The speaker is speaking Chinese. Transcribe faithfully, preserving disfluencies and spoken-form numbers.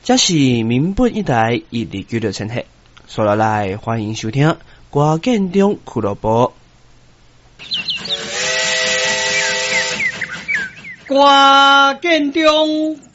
这是民本一台一二九六千赫，所来来欢迎收听歌建中俱乐部。 歌建中